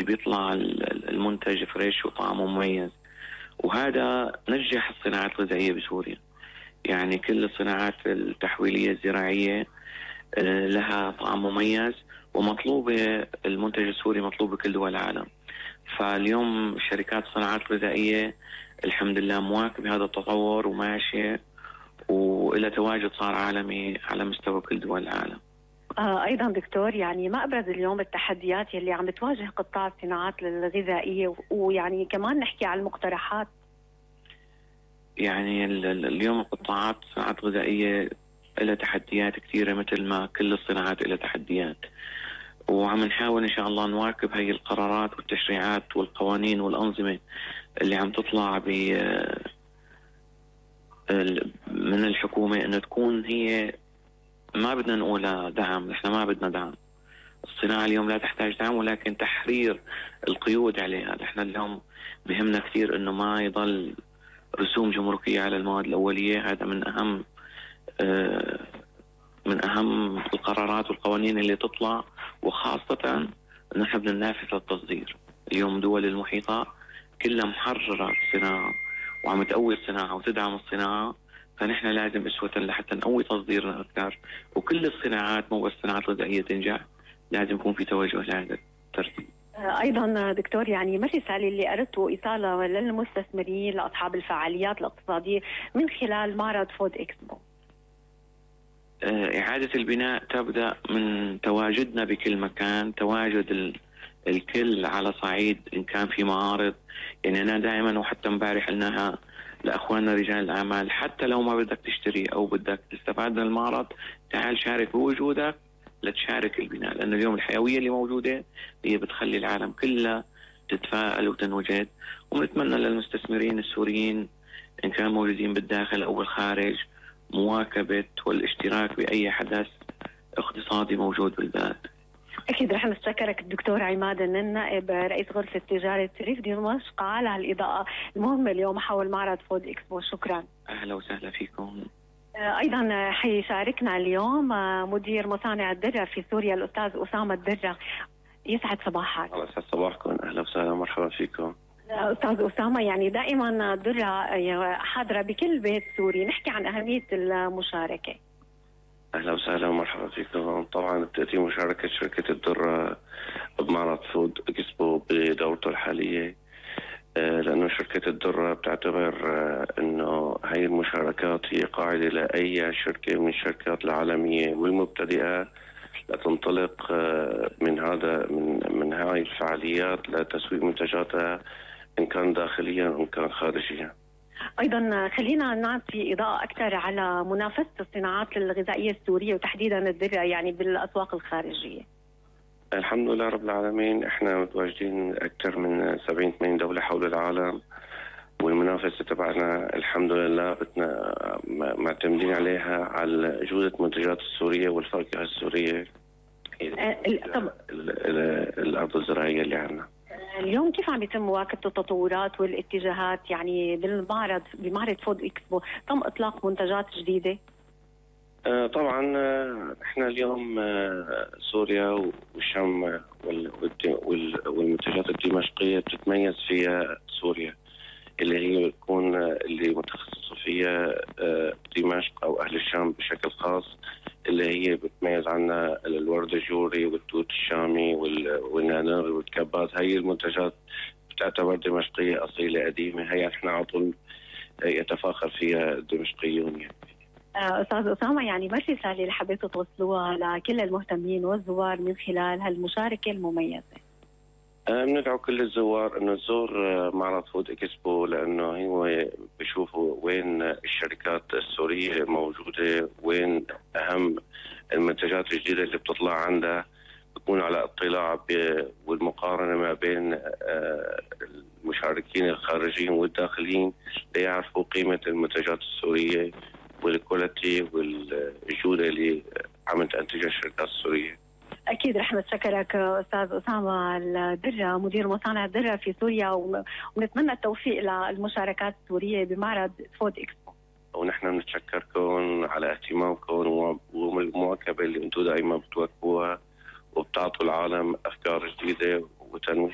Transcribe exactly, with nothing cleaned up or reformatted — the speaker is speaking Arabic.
بيطلع المنتج فريش وطعمه مميز، وهذا نجح الصناعات الغذائية بسوريا. يعني كل الصناعات التحويلية الزراعية لها طعم مميز ومطلوبة، المنتج السوري مطلوب بكل دول العالم. فاليوم شركات الصناعات الغذائية الحمد لله مواكبة هذا التطور وماشية، وإلى تواجد صار عالمي على مستوى كل دول العالم. آه أيضا دكتور، يعني ما أبرز اليوم التحديات اللي عم تواجه قطاع الصناعات الغذائية، ويعني كمان نحكي عن المقترحات. يعني اليوم القطاعات الصناعات الغذائية لها تحديات كثيرة مثل ما كل الصناعات لها تحديات، وعم نحاول إن شاء الله نواكب هاي القرارات والتشريعات والقوانين والأنظمة اللي عم تطلع ب من الحكومة، إنه تكون هي ما بدنا نقولها دعم، نحن ما بدنا دعم. الصناعة اليوم لا تحتاج دعم، ولكن تحرير القيود عليها. نحن اليوم بهمنا كثير إنه ما يضل رسوم جمركية على المواد الأولية. هذا من أهم من أهم القرارات والقوانين اللي تطلع، وخاصة نحن بدنا ننافس التصدير. اليوم دول المحيطة كلها محررة الصناعة وعم تقوي الصناعة وتدعم الصناعة، فنحن لازم أسوة لحتى نقوي تصديرنا أكثر، وكل الصناعات مو بس الصناعات الغذائية تنجح، لازم يكون في توجه لهذا الترتيب. أيضا دكتور، يعني ما الرسالة اللي أردتوا إيصالها للمستثمرين لأصحاب الفعاليات الاقتصادية من خلال معرض فود إكسبو؟ إعادة البناء تبدأ من تواجدنا بكل مكان، تواجد الكل على صعيد إن كان في معارض. يعني أنا دائما وحتى امبارح قلناها لأخواننا رجال الأعمال، حتى لو ما بدك تشتري أو بدك تستفاد من المعرض، تعال شارك بوجودك لتشارك البناء، لأن اليوم الحيوية اللي موجودة هي بتخلي العالم كله تتفائل وتنوجد. ونتمنى للمستثمرين السوريين إن كانوا موجودين بالداخل أو بالخارج مواكبة والاشتراك بأي حدث اقتصادي موجود بالبلد. أكيد رح نشكرك الدكتور عماد النائب رئيس غرفة تجارة ريف دمشق على الإضاءة المهمة اليوم حول معرض فود إكسبو. شكرا. أهلا وسهلا فيكم. أيضا حيشاركنا اليوم مدير مصانع الدرة في سوريا الأستاذ أسامة الدرة. يسعد صباحك. الله يسعد صباحكم، أهلا وسهلا مرحبا فيكم. أستاذ أسامة، يعني دائما الدرة حاضرة بكل بيت سوري، نحكي عن أهمية المشاركة. أهلا وسهلا ومرحبا فيكم. طبعا بتأتي مشاركة شركة الدرة بمعرض فود إكسبو بدورته الحالية، لأنه شركة الدرة بتعتبر أنه هاي المشاركات هي قاعدة لأي شركة من الشركات العالمية والمبتدئة لتنطلق من هذا من من هاي الفعاليات لتسويق منتجاتها إن كان داخليا أو إن كان خارجيا. أيضا خلينا نعطي إضاءة أكثر على منافسة الصناعات الغذائية السورية وتحديدا الدرة يعني بالأسواق الخارجية. الحمد لله رب العالمين، احنا متواجدين أكثر من سبعين ثمانين دولة حول العالم، والمنافسة تبعنا الحمد لله بدنا معتمدين عليها على جودة المنتجات السورية والفاكهة السورية. طب الأرض الزراعية اللي عندنا اليوم كيف عم يتم مواكبة التطورات والاتجاهات يعني بالمعرض بمعرض فود إكسبو؟ تم إطلاق منتجات جديدة؟ آه طبعا آه احنا اليوم آه سوريا والشام والمنتجات الدمشقية بتتميز فيها سوريا، اللي هي بتكون اللي متخصصة فيها آه دمشق أو أهل الشام بشكل خاص، اللي هي بتميز عنا الورد الجوري والتوت الشامي والنانر والكباز. هاي المنتجات بتعتبر دمشقية أصيلة قديمة، هي احنا على طول يتفاخر فيها الدمشقيون. يعني أستاذ أسامة، يعني ما الرسالة اللي حبيتوا توصلوها لكل المهتمين والزوار من خلال هالمشاركة المميزة؟ بندعو كل الزوار انه تزور معرض فود اكسبو، لانه هو بيشوفوا وين الشركات السوريه موجوده، وين اهم المنتجات الجديده اللي بتطلع عندها، بكون على اطلاع والمقارنه ما بين المشاركين الخارجيين والداخليين ليعرفوا قيمه المنتجات السوريه والكواليتي والجوده اللي عم تنتجها الشركات السوريه. أكيد رح نتشكرك أستاذ أسامة الدرة مدير مصانع الدرة في سوريا، ونتمنى التوفيق للمشاركات السورية بمعرض فود إكسبو. ونحن بنتشكركم على اهتمامكم والمواكبة اللي انتم دائما بتواكبوها وبتعطوا العالم أفكار جديدة وتنويع